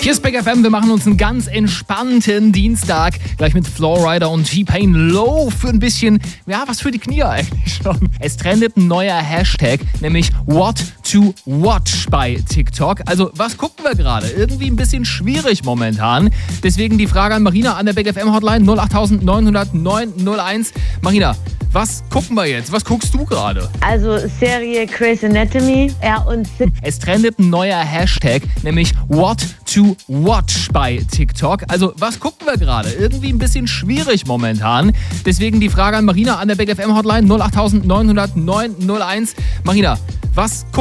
Hier ist Big FM, wir machen uns einen ganz entspannten Dienstag. Gleich mit Flowrider und T-Pain Low für ein bisschen, ja, was für die Knie eigentlich schon. Es trendet ein neuer Hashtag, nämlich What to Watch bei TikTok. Also, was gucken wir gerade? Irgendwie ein bisschen schwierig momentan. Deswegen die Frage an Marina an der Big FM Hotline 08900 901. Marina, was gucken wir jetzt? Was guckst du gerade? Also Serie Grey's Anatomy, und Es trendet ein neuer Hashtag, nämlich What to Watch bei TikTok. Also, was gucken wir gerade? Irgendwie ein bisschen schwierig momentan. Deswegen die Frage an Marina an der Big FM Hotline 08900 901. Marina, was